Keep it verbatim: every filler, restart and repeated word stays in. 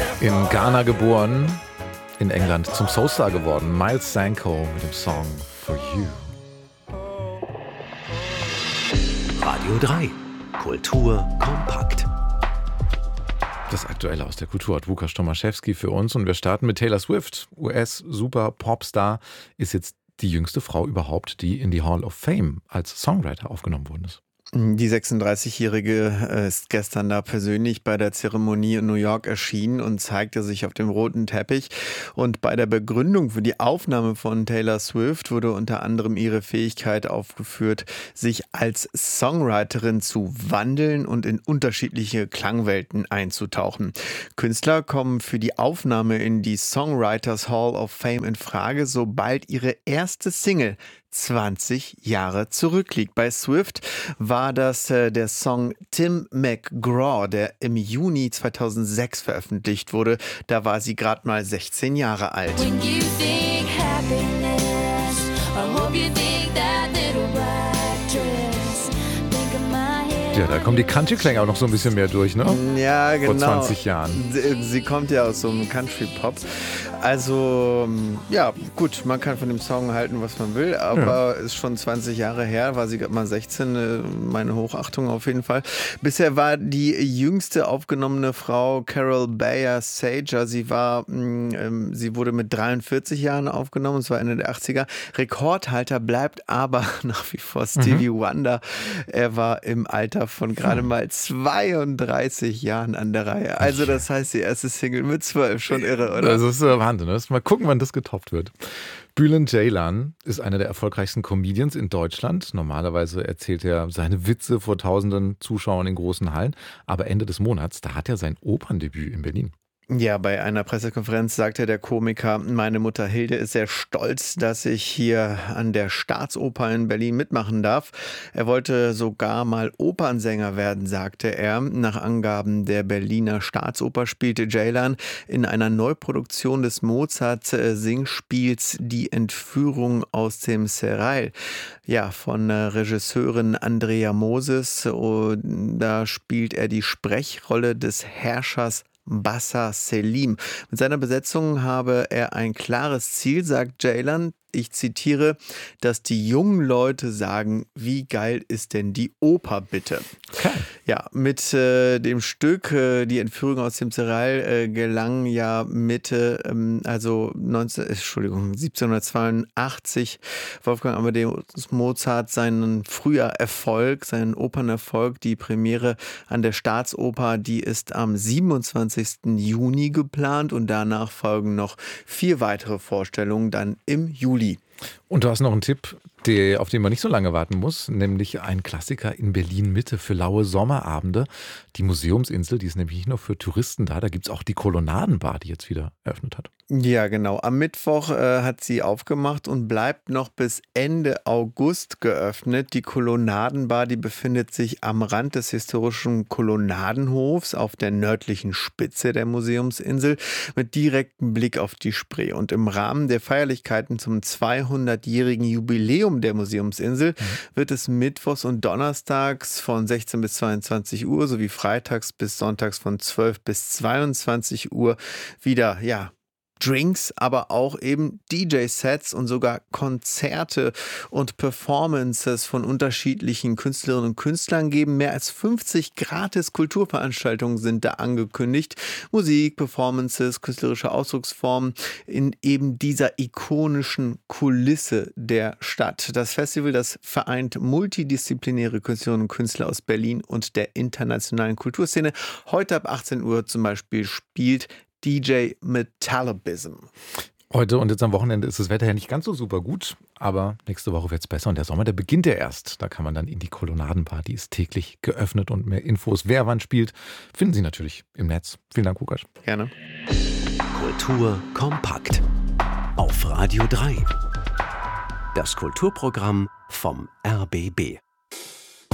In Ghana geboren, in England zum Soulstar geworden. Miles Sanko mit dem Song For You. Radio drei. Kultur kompakt. Das Aktuelle aus der Kultur hat Łukasz Tomaszewski für uns und wir starten mit Taylor Swift. U S-Super-Popstar ist jetzt die jüngste Frau überhaupt, die in die Hall of Fame als Songwriter aufgenommen worden ist. Die sechsunddreißigjährige ist gestern da persönlich bei der Zeremonie in New York erschienen und zeigte sich auf dem roten Teppich. Und bei der Begründung für die Aufnahme von Taylor Swift wurde unter anderem ihre Fähigkeit aufgeführt, sich als Songwriterin zu wandeln und in unterschiedliche Klangwelten einzutauchen. Künstler kommen für die Aufnahme in die Songwriters Hall of Fame in Frage, sobald ihre erste Single zwanzig Jahre zurückliegt. Bei Swift war das äh, der Song Tim McGraw, der im Juni zweitausendsechs veröffentlicht wurde. Da war sie gerade mal sechzehn Jahre alt. When you think happiness, I hope you think that little black dress. Think of my hair. Ja, da kommen die Country-Klänge auch noch so ein bisschen mehr durch, ne? Ja, genau. Vor zwanzig Jahren. Sie, sie kommt ja aus so einem Country-Pop. Also, ja, gut, man kann von dem Song halten, was man will, aber ja. Ist schon zwanzig Jahre her, war sie gerade mal sechzehn, meine Hochachtung auf jeden Fall. Bisher war die jüngste aufgenommene Frau Carol Bayer Sager. Sie war, ähm, sie wurde mit dreiundvierzig Jahren aufgenommen, es war Ende der achtziger. Rekordhalter bleibt aber nach wie vor Stevie mhm. Wonder. Er war im Alter von gerade mal zweiunddreißig Jahren an der Reihe. Also das heißt, die erste Single mit zwölf, schon irre, oder? Das ist äh, Wahnsinn. Mal gucken, wann das getoppt wird. Bülent Ceylan ist einer der erfolgreichsten Comedians in Deutschland. Normalerweise erzählt er seine Witze vor tausenden Zuschauern in großen Hallen. Aber Ende des Monats, da hat er sein Operndebüt in Berlin. Ja, bei einer Pressekonferenz sagte der Komiker, meine Mutter Hilde ist sehr stolz, dass ich hier an der Staatsoper in Berlin mitmachen darf. Er wollte sogar mal Opernsänger werden, sagte er. Nach Angaben der Berliner Staatsoper spielte Ceylan in einer Neuproduktion des Mozart-Singspiels Die Entführung aus dem Serail. Ja, von Regisseurin Andrea Moses. Da spielt er die Sprechrolle des Herrschers Bassa Selim. Mit seiner Besetzung habe er ein klares Ziel, sagt Ceylan. Ich zitiere, dass die jungen Leute sagen, wie geil ist denn die Oper bitte? Okay. Ja, mit äh, dem Stück äh, Die Entführung aus dem Serail äh, gelang ja Mitte, ähm, also neunzehn, Entschuldigung, siebzehnhundertzweiundachtzig Wolfgang Amadeus Mozart seinen früher Erfolg, seinen Opernerfolg, die Premiere an der Staatsoper, die ist am siebenundzwanzigsten Juni geplant und danach folgen noch vier weitere Vorstellungen dann im Juli. Und du hast noch einen Tipp, der, auf den man nicht so lange warten muss, nämlich ein Klassiker in Berlin-Mitte für laue Sommerabende. Die Museumsinsel, die ist nämlich nicht nur für Touristen da, da gibt es auch die Kolonnadenbar, die jetzt wieder eröffnet hat. Ja, genau. Am Mittwoch äh, hat sie aufgemacht und bleibt noch bis Ende August geöffnet. Die Kolonnadenbar, die befindet sich am Rand des historischen Kolonnadenhofs auf der nördlichen Spitze der Museumsinsel mit direktem Blick auf die Spree. Und im Rahmen der Feierlichkeiten zum zweihundertjährigen Jubiläum der Museumsinsel mhm. wird es mittwochs und donnerstags von sechzehn bis zweiundzwanzig Uhr sowie freitags bis sonntags von zwölf bis zweiundzwanzig Uhr wieder, ja, Drinks, aber auch eben D J-Sets und sogar Konzerte und Performances von unterschiedlichen Künstlerinnen und Künstlern geben. Mehr als fünfzig Gratis-Kulturveranstaltungen sind da angekündigt. Musik, Performances, künstlerische Ausdrucksformen in eben dieser ikonischen Kulisse der Stadt. Das Festival, das vereint multidisziplinäre Künstlerinnen und Künstler aus Berlin und der internationalen Kulturszene. Heute ab achtzehn Uhr zum Beispiel spielt D J Metalabism. Heute und jetzt am Wochenende ist das Wetter ja nicht ganz so super gut, aber nächste Woche wird es besser und der Sommer, der beginnt ja erst. Da kann man dann in die Kolonnadenbar, die ist täglich geöffnet und mehr Infos, wer wann spielt, finden Sie natürlich im Netz. Vielen Dank, Łukasz. Gerne. Kultur kompakt auf Radio drei. Das Kulturprogramm vom R B B.